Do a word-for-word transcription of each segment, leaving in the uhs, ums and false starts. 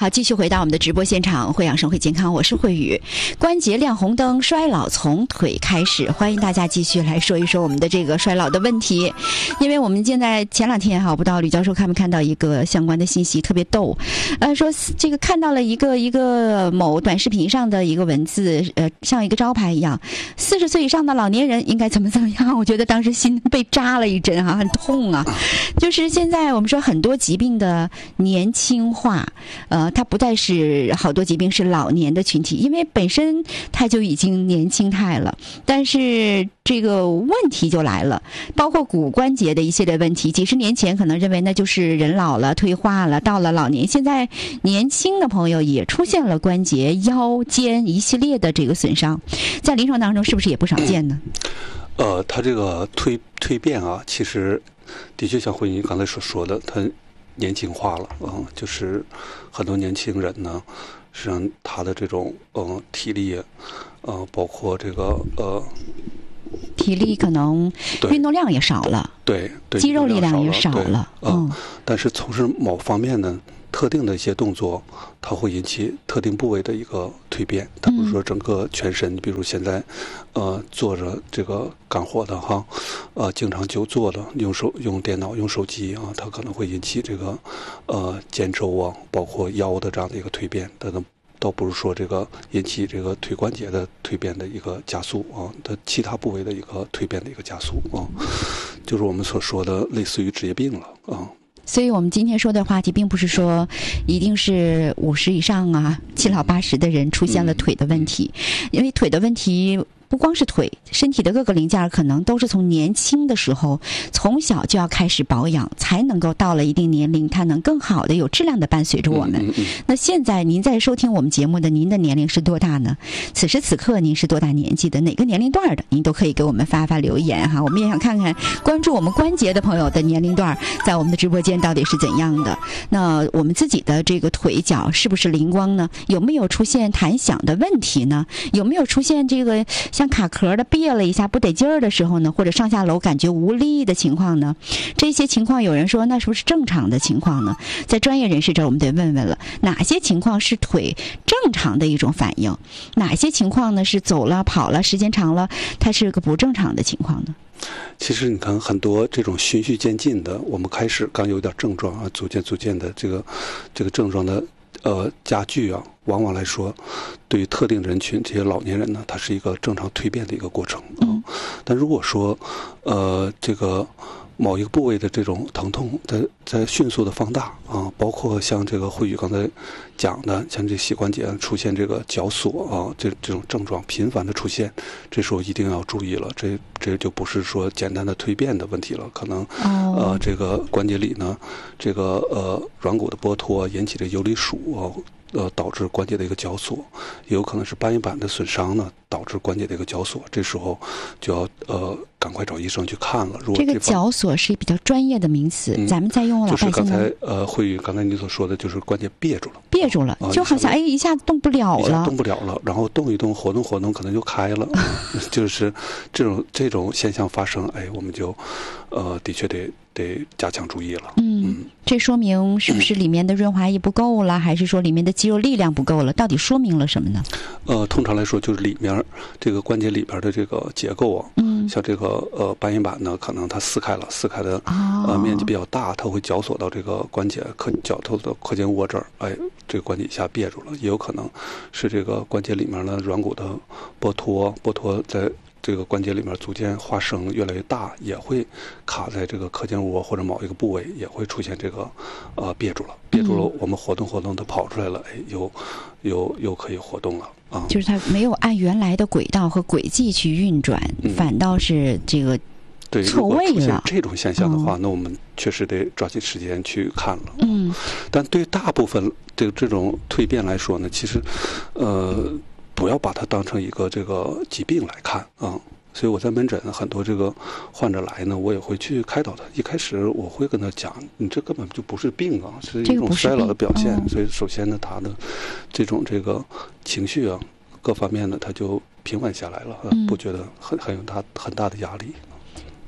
好，继续回到我们的直播现场，慧养生会健康，我是慧宇。关节亮红灯，衰老从腿开始，欢迎大家继续来说一说我们的这个衰老的问题。因为我们现在前两天哈，不知道吕教授看没看到一个相关的信息，特别逗，呃，说这个看到了一个一个某短视频上的一个文字，呃，像一个招牌一样，四十岁以上的老年人应该怎么怎么样？我觉得当时心被扎了一针哈，很痛啊。就是现在我们说很多疾病的年轻化，呃。它不再是好多疾病是老年的群体，因为本身它就已经年轻态了，但是这个问题就来了，包括骨关节的一系列问题。几十年前可能认为那就是人老了退化了，到了老年，现在年轻的朋友也出现了关节、腰肩一系列的这个损伤，在临床当中是不是也不少见呢？ 呃，它这个蜕蜕变啊，其实的确像慧云刚才所说的，它年轻化了，嗯，就是很多年轻人呢，实际上他的这种嗯体力，呃，包括这个呃， 体力可能运动量也少了， 对，对肌肉力量也少了， 嗯，但是从事某方面呢，特定的一些动作，它会引起特定部位的一个蜕变，它不是说整个全身，比如现在，呃，坐着这个干活的哈，呃，经常久坐的，用手用电脑用手机啊，它可能会引起这个呃肩周啊，包括腰的这样的一个蜕变，等等。倒不是说这个引起这个腿关节的蜕变的一个加速啊，它其他部位的一个蜕变的一个加速啊，就是我们所说的类似于职业病了啊。 所以我们今天说的话题并不是说一定是五十以上啊七老八十的人出现了腿的问题，因为腿的问题不光是腿，身体的各个零件可能都是从年轻的时候从小就要开始保养，才能够到了一定年龄它能更好的有质量的伴随着我们。 嗯嗯嗯、 那现在您在收听我们节目的，您的年龄是多大呢？此时此刻您是多大年纪的？哪个年龄段的您都可以给我们发发留言哈，我们也想看看关注我们关节的朋友的年龄段在我们的直播间到底是怎样的。那我们自己的这个腿脚是不是灵光呢？有没有出现弹响的问题呢？有没有出现这个像卡壳的别了一下不得劲儿的时候呢，或者上下楼感觉无力的情况呢？这些情况有人说那是不是正常的情况呢？在专业人士这儿我们得问问了，哪些情况是腿正常的一种反应，哪些情况呢是走了跑了时间长了它是个不正常的情况呢？ 其实你看很多这种循序渐进的，我们开始刚有点症状啊，逐渐逐渐的这个这个症状的呃加剧啊，往往来说对于特定人群这些老年人呢，它是一个正常蜕变的一个过程啊。 嗯、 但如果说呃这个某一个部位的这种疼痛在在迅速的放大啊，包括像这个慧宇刚才讲的，像这膝关节出现这个绞索啊，这这种症状频繁的出现，这时候一定要注意了，这这就不是说简单的蜕变的问题了，可能、 哦、 呃这个关节里呢，这个呃软骨的剥脱引起的游离鼠啊。呃，导致关节的一个绞索，也有可能是半月板的损伤呢，导致关节的一个绞索。这时候就要呃赶快找医生去看了。如果这个绞索是比较专业的名词，嗯、咱们再用老百姓就是刚才呃慧宇刚才你所说的，就是关节别住了， 别住了，啊、就好像哎一下动不了了， 一下动不了了，然后动一动，活动活动，可能就开了。就是这种这种现象发生，哎，我们就呃的确得。得加强注意了。 嗯，嗯这说明是不是里面的润滑液不够了，嗯、还是说里面的肌肉力量不够了？到底说明了什么呢？ 呃，通常来说就是里面这个关节里边的这个结构啊，嗯，像这个呃半月板呢，可能它撕开了，撕开的、哦、呃面积比较大，它会绞索到这个关节髁脚头的髁肩窝这儿，哎，这个关节一下别住了，也有可能是这个关节里面的软骨的剥脱，剥脱在。这个关节里面逐渐化生越来越大，也会卡在这个髁肩窝或者某一个部位，也会出现这个呃别住了，别住了，我们活动活动它跑出来了，哎，又又又可以活动了啊！ 就是它没有按原来的轨道和轨迹去运转，嗯、反倒是这个对错位了。 如果出现这种现象的话，嗯、那我们确实得抓紧时间去看了。 嗯， 但对大部分这个这种蜕变来说呢，其实呃。不要把它当成一个这个疾病来看啊，所以我在门诊很多这个患者来呢，我也会去开导他。一开始我会跟他讲，你这根本就不是病啊，是一种衰老的表现。 这个、 所以首先呢，他的这种这个情绪啊，各方面呢，他就平稳下来了，嗯、不觉得很很有大很大的压力。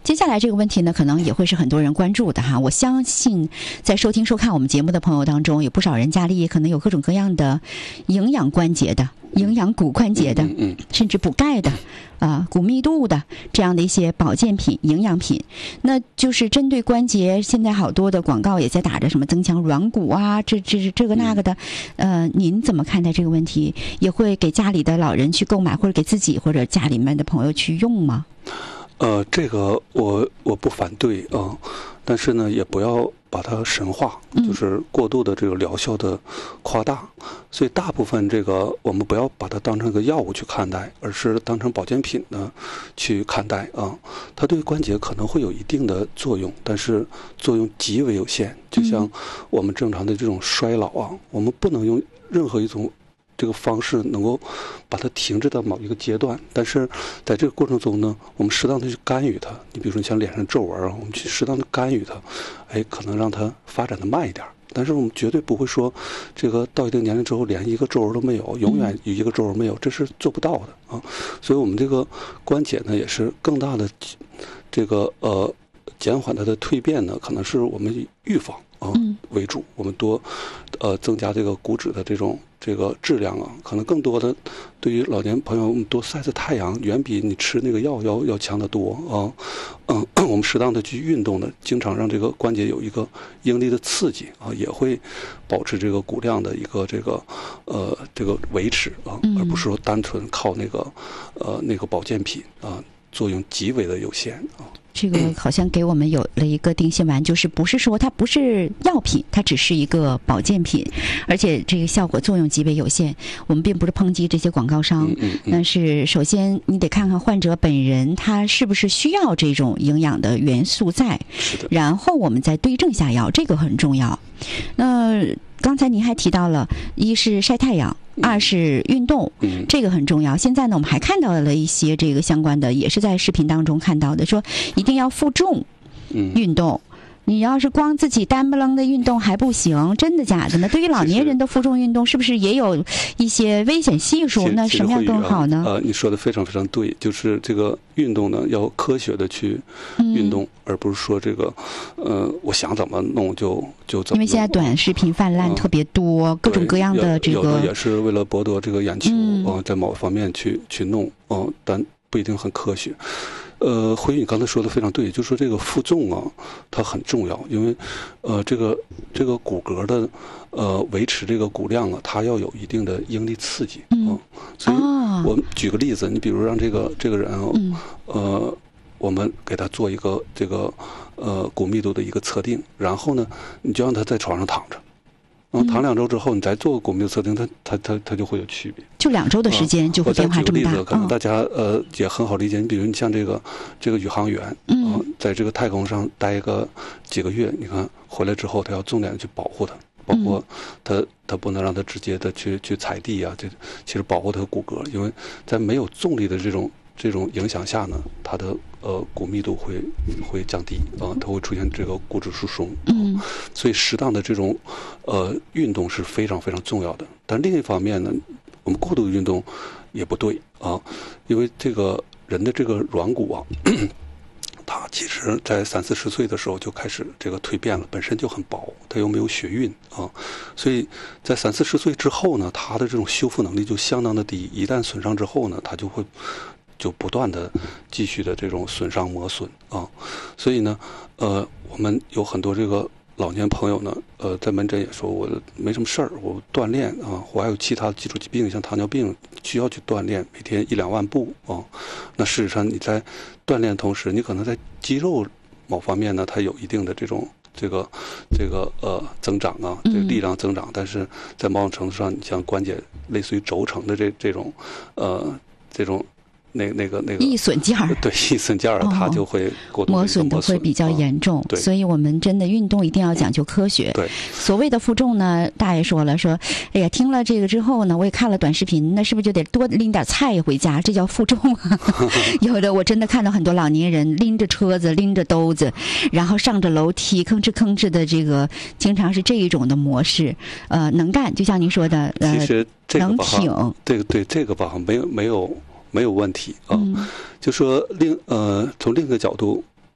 接下来这个问题呢，可能也会是很多人关注的哈。我相信在收听收看我们节目的朋友当中，有不少人家里可能有各种各样的营养关节的、营养骨关节的，甚至补钙的、啊、呃、骨密度的这样的一些保健品、营养品。那就是针对关节，现在好多的广告也在打着什么增强软骨啊，这这这个那个的。呃，您怎么看待这个问题？也会给家里的老人去购买，或者给自己或者家里面的朋友去用吗？ 呃，这个我我不反对啊、呃，但是呢，也不要把它神化，就是过度的这个疗效的夸大。嗯、所以大部分这个我们不要把它当成一个药物去看待，而是当成保健品呢去看待啊。它对关节可能会有一定的作用，但是作用极为有限。就像我们正常的这种衰老啊，我们不能用任何一种这个方式能够把它停滞到某一个阶段，但是在这个过程中呢，我们适当的去干预它。你比如说像脸上皱纹啊，我们去适当的干预它，哎，可能让它发展的慢一点。但是我们绝对不会说，这个到一定年龄之后连一个皱纹都没有，永远有一个皱纹没有，这是做不到的啊。所以我们这个关节呢，也是更大的这个呃减缓它的蜕变呢，可能是我们以预防啊为主，我们多呃增加这个骨质的这种这个质量啊，可能更多的对于老年朋友，我们多晒晒太阳，远比你吃那个药要要强得多啊。嗯，我们适当的去运动呢，经常让这个关节有一个应力的刺激啊，也会保持这个骨量的一个这个呃这个维持啊，而不是说单纯靠那个呃那个保健品啊，作用极为的有限啊。 这个好像给我们有了一个定心丸，就是不是说它不是药品，它只是一个保健品，而且这个效果作用极为有限。我们并不是抨击这些广告商，但是首先你得看看患者本人他是不是需要这种营养的元素在，然后我们再对症下药，这个很重要。那刚才您还提到了，一是晒太阳，二是运动，这个很重要。现在呢，我们还看到了一些这个相关的，也是在视频当中看到的，说一定要负重运动。你要是光自己单不楞的运动还不行，真的假的呢？对于老年人的负重运动，是不是也有一些危险系数？那什么样更好呢？ 呃，你说的非常非常对，就是这个运动呢，要科学的去运动，嗯、而不是说这个，呃，我想怎么弄就就怎么弄。因为现在短视频泛滥特别多，呃、各种各样的这个， 有的也是为了博得这个眼球，嗯、呃，在某方面去去弄，嗯、呃，但不一定很科学。呃，辉宇，你刚才说的非常对，就是说这个负重啊，它很重要，因为，呃，这个这个骨骼的呃维持这个骨量啊，它要有一定的应力刺激啊、呃。所以，我们举个例子，你比如让这个这个人啊，呃，我们给他做一个这个呃骨密度的一个测定，然后呢，你就让他在床上躺着。然后躺两周之后，你再做个骨密度测定，它它它它就会有区别。 就两周的时间就会变化这么大。 我再举个例子，可能大家呃也很好理解。你比如你像这个这个宇航员，嗯、呃，在这个太空上待个几个月，你看回来之后，他要重点的去保护它，包括他他不能让他直接的去去踩地啊，这其实保护他的骨骼，因为在没有重力的这种这种影响下呢，它的呃骨密度会会降低啊、呃，它会出现这个骨质疏松。嗯，所以适当的这种呃运动是非常非常重要的。但另一方面呢，我们过度运动也不对啊，因为这个人的这个软骨啊，它其实在三四十岁的时候就开始这个蜕变了，本身就很薄，它又没有血运啊，所以在三四十岁之后呢，它的这种修复能力就相当的低。一旦损伤之后呢，它就会就不断的继续的这种损伤磨损啊，所以呢，呃，我们有很多这个老年朋友呢，呃，在门诊也说我没什么事儿，我锻炼啊，我还有其他的基础疾病，像糖尿病需要去锻炼，每天一两万步啊。那事实上你在锻炼的同时，你可能在肌肉某方面呢，它有一定的这种这个这个呃增长啊，这个力量增长，但是在某种程度上，你像关节类似于轴承的这这种呃这种。那那个那个易损件儿， 对易损件儿，它就会过度磨损的会比较严重， 啊、对， 所以我们真的运动一定要讲究科学。 对， 所谓的负重呢，大爷说了，说，哎呀，听了这个之后呢，我也看了短视频，那是不是就得多拎点菜回家？这叫负重啊！有的我真的看到很多老年人拎着车子、拎着兜子，然后上着楼梯，吭哧吭哧的，这个经常是这一种的模式。呃，能干，就像您说的，呃， 其实这个能挺， 这个对这个吧，没有没有。没有问题啊，嗯、就说另呃从另一个角度，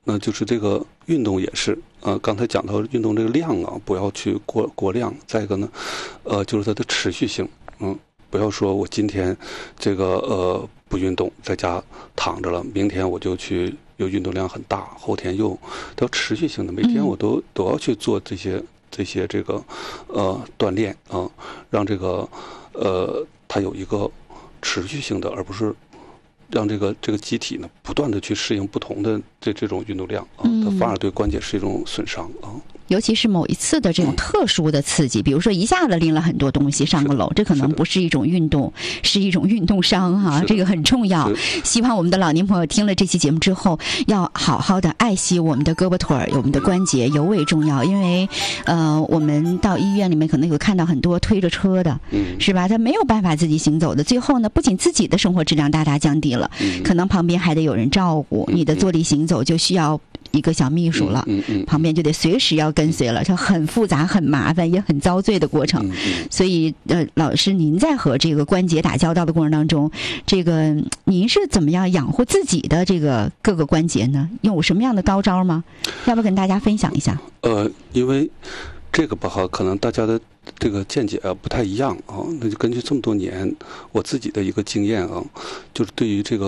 那就是这个运动也是，呃，刚才讲到运动这个量啊，不要去过过量。再一个呢，呃，就是它的持续性，嗯，不要说我今天这个呃不运动，在家躺着了，明天我就去又运动量很大，后天又都要持续性的，每天我都、嗯、都要去做这些这些这个呃锻炼啊、呃，让这个呃它有一个持续性的，而不是让这个这个机体呢不断的去适应不同的这这种运动量啊，它反而对关节是一种损伤啊。 尤其是某一次的这种特殊的刺激，嗯、比如说一下子拎了很多东西上个楼，这可能不是一种运动，是一种运动伤哈、啊，这个很重要。希望我们的老年朋友听了这期节目之后，要好好的爱惜我们的胳膊腿儿，我们的关节尤为重要。因为呃，我们到医院里面可能有看到很多推着车的，嗯、是吧？他没有办法自己行走的，最后呢，不仅自己的生活质量大大降低了，嗯、可能旁边还得有人照顾，你的坐立行走就需要一个小秘书了，嗯嗯嗯、旁边就得随时要跟随了，这很复杂、很麻烦，也很遭罪的过程。嗯嗯、所以，呃，老师，您在和这个关节打交道的过程当中，这个您是怎么样养护自己的这个各个关节呢？有什么样的高招吗？要不跟大家分享一下？ 呃，因为这个吧哈，可能大家的这个见解啊不太一样啊，那就根据这么多年我自己的一个经验啊，就是对于这个。